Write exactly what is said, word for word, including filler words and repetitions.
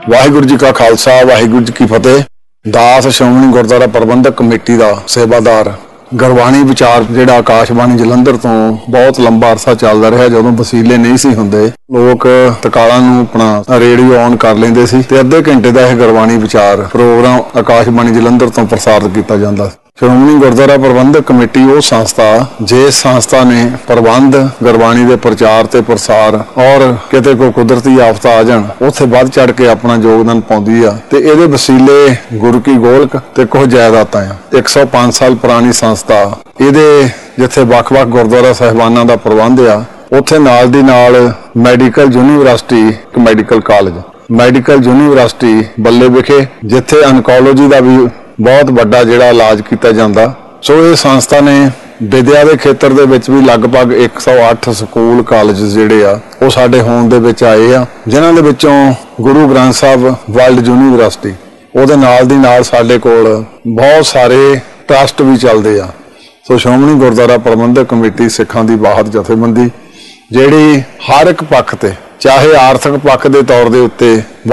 वाहिगुरू जी का खालसा वाहिगुरू जी की फतेह। दास श्रोमणी गुरुद्वारा प्रबंधक कमेटी का सेवादार गुरबाणी विचार जिहड़ा आकाशबाणी जलंधर तो बहुत लंबा अरसा चलदा रहा। जदों वसीले नहीं सी हुंदे लोग तकाला नूं अपना रेडियो ऑन कर लेंदे सी ते अद्धे घंटे दा यह गुरबाणी विचार प्रोग्राम आकाशबाणी जलंधर तो प्रसारित किया जाता। श्रोमणी गुरुद्वारा प्रबंधक कमेटी वो संस्था जिस संस्था ने प्रबंध गुरबाणी के प्रचार ते प्रसार और किते कोई कुदरती आफत आ जाण उत्थे वध चढ़ के अपना योगदान पाउंदी आ ते इहदे वसीले गुरु की गोलक ते कुछ जायदातां आ। एक सौ पांच साल पुरानी संस्था इहदे जिथे वख-वख गुरुद्वारा साहिबानां दा प्रबंध आ उत्थे नाल दी नाल medical university medical college medical university बल्ले विखे जिथे ऑनकोलॉजी का भी बहुत बड़ा जिहड़ा इलाज किया जाता। सो ये संस्था ने विद्या के खेत्र दे विच भी लगभग एक सौ अठ स्कूल कॉलेज जिहड़े आ वो साडे होंद दे विच आए आ, जिन्हां दे विचों गुरु ग्रंथ साहब वर्ल्ड यूनीवर्सिटी उहदे नाल दी नाल साडे कोल बहुत सारे ट्रस्ट भी चलदे आ। सो श्रोमणी गुरुद्वारा प्रबंधक कमेटी सिखां दी बाहर जथेबंदी जिहड़ी हर एक पक्ष ते चाहे आर्थिक पक्ष के तौर के उत्ते